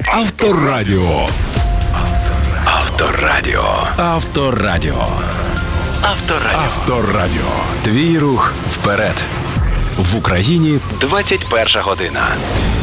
Авторадіо. Авторадіо. Авторадіо. Авторадіо. Твій рух вперед. В Україні 21 година.